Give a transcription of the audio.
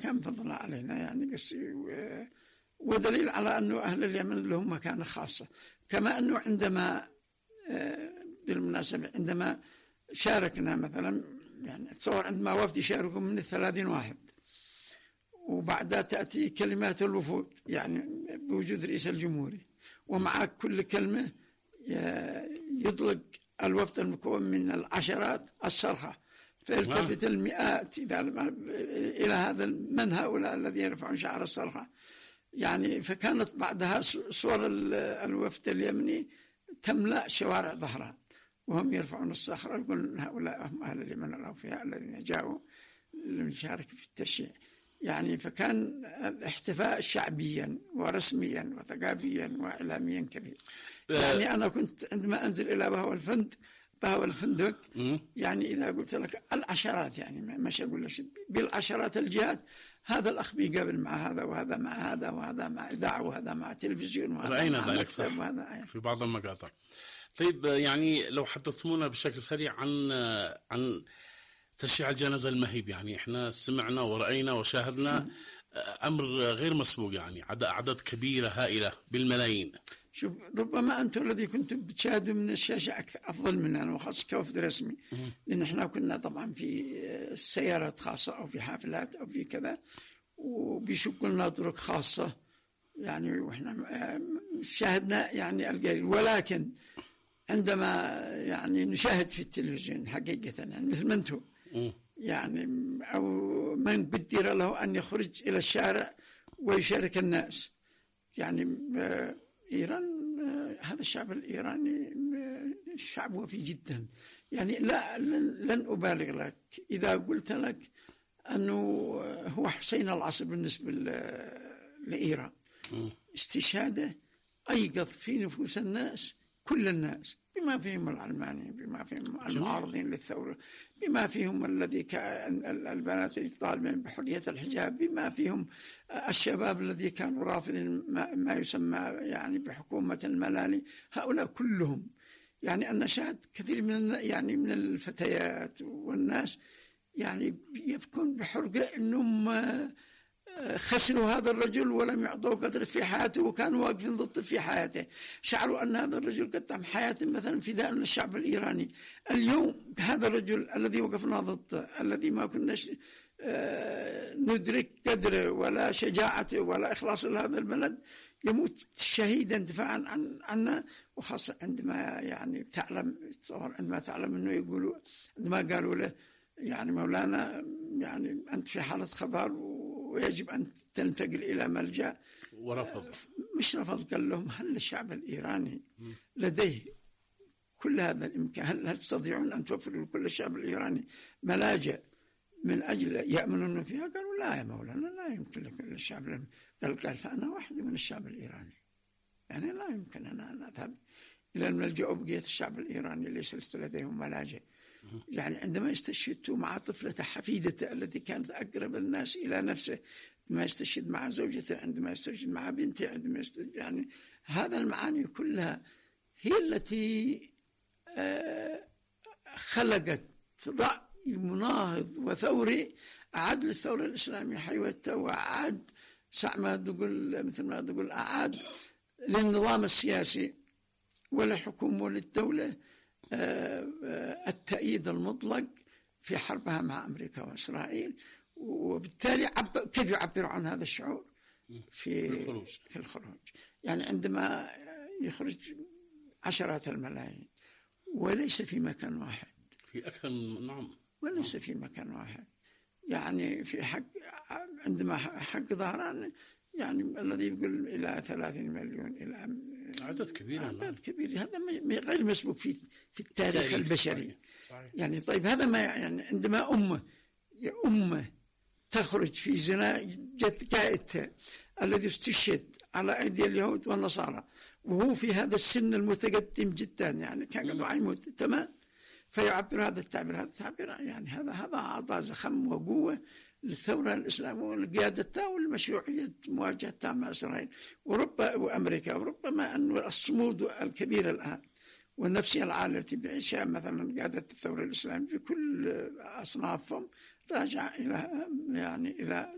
كان فضلها علينا يعني، بس ودليل على أنه أهل اليمن لهم مكانة خاصة. كما أنه عندما بالمناسبة عندما شاركنا مثلا، يعني تصور عندما وفد يشاركوا من 30 واحد، وبعدها تأتي كلمات الوفود يعني بوجود رئيس الجمهورية، ومع كل كلمة يطلق الوفد المكون من العشرات الصرخة، فالتفت المئات إلى هذا من هؤلاء الذين يرفعون شعار الصرخة يعني. فكانت بعدها صور الوفد اليمني تملأ شوارع ظهران وهم يرفعون الصخرة يقولون هؤلاء هم أهل اليمن الأوفياء الذين جاءوا للمشاركة في التشييع يعني. فكان الاحتفاء شعبيا ورسميا وثقافيا وإعلاميا كبير يعني. أنا كنت عندما أنزل إلى بهو الفندق يعني إذا قلت لك العشرات يعني مش أقول لك بالعشرات الجهات، هذا الأخ بيقابل مع هذا وهذا مع هذا وهذا مع إذاعة وهذا مع تلفزيون رأينا ذلك في بعض المقاطع. طيب يعني لو حدثونا بشكل سريع عن تشييع الجنازة المهيب، يعني احنا سمعنا ورأينا وشاهدنا أمر غير مسبوق يعني، أعداد كبيرة هائلة بالملايين. شوف ربما أنتم الذي كنتم بتشاهدوا من الشاشة أفضل مننا وخاصة كوفد رسمي، لأن احنا كنا طبعا في سيارات خاصة أو في حافلات أو في كذا، وبيشكوا لنا طرق خاصة يعني، وإحنا شاهدنا يعني القليل. ولكن عندما يعني نشاهد في التلفزيون حقيقة يعني مثل ما أنتم يعني، أو من قدر له أن يخرج إلى الشارع ويشارك الناس يعني. إيران هذا الشعب الإيراني شعب وفي جدا يعني. لن أبالغ لك إذا قلت لك أنه هو حسين العصر بالنسبة لإيران. استشهاده أيقظ في نفوس الناس، كل الناس، بما فيهم العلمانيين، بما فيهم المعارضين للثورة، بما فيهم الذي البنات يطالبون بحرية الحجاب، بما فيهم الشباب الذي كانوا رافضين ما يسمى يعني بحكومة الملالي. هؤلاء كلهم يعني أنا شاهد كثير من الفتيات والناس يعني يبكون بحرقة أنهم خسروا هذا الرجل ولم يعطوا قدر في حياته، وكانوا واقفين ضد في حياته. شعروا أن هذا الرجل قدم حياته مثلا فداء للشعب الإيراني. اليوم هذا الرجل الذي وقفنا ضده، الذي ما كنا ندرك قدره ولا شجاعته ولا إخلاص لهذا البلد، يموت شهيدا دفاعا عنا. وخاصة عندما يعني عندما تعلم أنه يقولوا، عندما قالوا له يعني مولانا يعني أنت في حالة خطر ويجب أن تنتقل إلى ملجأ، ورفض. مش رفض، قال لهم هل الشعب الإيراني لديه كل هذا الإمكان؟ هل تستطيعون أن توفروا لكل الشعب الإيراني ملاجئ من أجل يأمنون فيها؟ قالوا لا يا مولانا، لا يمكن لكل الشعب. قال فأنا واحد من الشعب الإيراني يعني لا يمكن أن أذهب إلى الملجأ وبقية الشعب الإيراني ليس لديهم ملاجئ. يعني عندما استشهدت مع طفلته حفيدته التي كانت أقرب الناس إلى نفسه، عندما يستشهد مع زوجته، عندما يستشهد مع بنته، عندما يعني هذا المعاني كلها هي التي خلقت رأي مناهض وثوري أعاد للثورة الإسلامية حيوته، وأعاد مثل ما تقول أعاد للنظام السياسي وللحكومة وللدولة التأييد المطلق في حربها مع أمريكا وإسرائيل. وبالتالي كيف يعبر عن هذا الشعور في الخروج يعني عندما يخرج عشرات الملايين وليس في مكان واحد، في أكثر من نعم، وليس في مكان واحد يعني. في عندما حق ظهران يعني الذي يقول إلى 30 مليون، إلى عدد كبير، عدد كبير. هذا غير مسبوق في التاريخ البشري يعني. طيب هذا ما يعني عندما أمة تخرج في زنا جت قائدها الذي استشهد على أيدي اليهود والنصارى وهو في هذا السن المتقدم جدا يعني كان قبل يموت تمام، فيعبر هذا التعبير يعني هذا أعطى زخم وقوة للثورة الإسلامية ولقيادتها والمشروعية مواجهتها مع إسرائيل وأمريكا. وربما أن الصمود الكبير الآن والنفسية العالية التي بعيشها مثلا قيادة الثورة الإسلامية في كل أصنافهم راجع إلى